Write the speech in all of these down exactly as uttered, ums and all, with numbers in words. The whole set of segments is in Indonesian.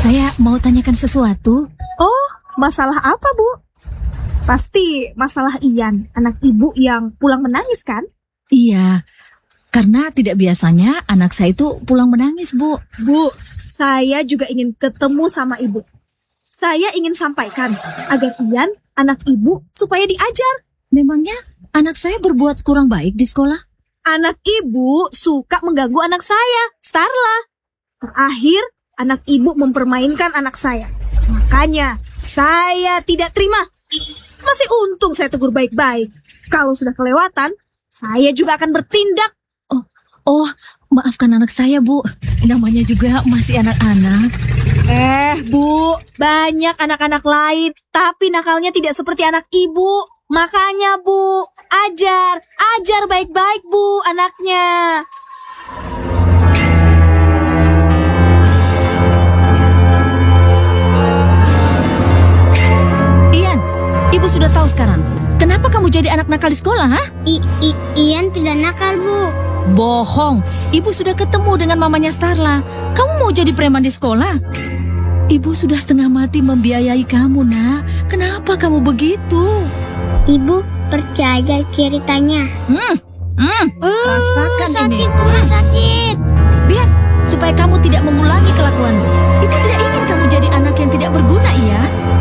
saya mau tanyakan sesuatu. Oh, masalah apa, Bu? Pasti masalah Ian, anak ibu yang pulang menangis kan? Iya, karena tidak biasanya anak saya itu pulang menangis, Bu. Bu, saya juga ingin ketemu sama ibu. Saya ingin sampaikan agar Ian, anak ibu, supaya diajar. Memangnya anak saya berbuat kurang baik di sekolah? Anak ibu suka mengganggu anak saya, Starla. Terakhir, anak ibu mempermainkan anak saya. Makanya, saya tidak terima. Masih untung saya tegur baik-baik. Kalau sudah kelewatan, saya juga akan bertindak. Oh, oh, maafkan anak saya, Bu. Namanya juga masih anak-anak. Eh, Bu, banyak anak-anak lain, tapi nakalnya tidak seperti anak ibu. Makanya, Bu, ajar, ajar baik-baik, Bu, anaknya. Ian, Ibu sudah tahu sekarang. Kenapa kamu jadi anak nakal di sekolah, ha? I, I, Ian tidak nakal, Bu. Bohong. Ibu sudah ketemu dengan mamanya Starla. Kamu mau jadi preman di sekolah? Ibu sudah setengah mati membiayai kamu, nak. Kenapa kamu begitu? Ibu percaya ceritanya. Hmm, hmm, Uh, rasakan sakit, ini. Bu, sakit. Biar, supaya kamu tidak mengulangi kelakuanmu. Ibu tidak ingin kamu jadi anak yang tidak berguna, ya.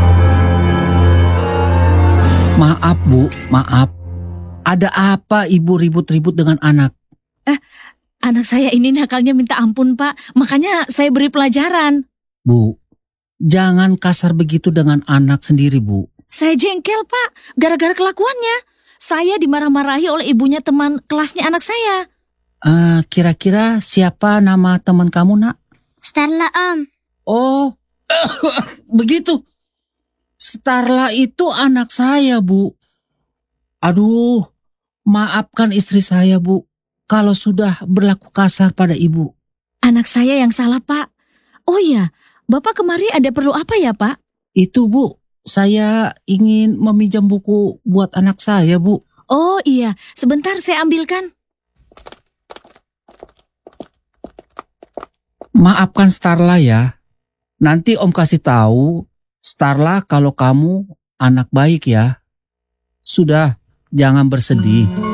Maaf, Bu, maaf. Ada apa ibu ribut-ribut dengan anak? Eh, anak saya ini nakalnya minta ampun, Pak. Makanya saya beri pelajaran. Bu, jangan kasar begitu dengan anak sendiri, Bu. Saya jengkel, Pak. Gara-gara kelakuannya. Saya dimarah-marahi oleh ibunya teman kelasnya anak saya. Uh, kira-kira siapa nama teman kamu, nak? Starla, Om. Oh, begitu. Starla itu anak saya, Bu. Aduh, maafkan istri saya, Bu, kalau sudah berlaku kasar pada ibu. Anak saya yang salah, Pak. Oh iya, Bapak kemari ada perlu apa ya, Pak? Itu, Bu, saya ingin meminjam buku buat anak saya, Bu. Oh iya, sebentar saya ambilkan. Maafkan Starla ya. Nanti Om kasih tahu Starla kalau kamu anak baik ya. Sudah, jangan bersedih.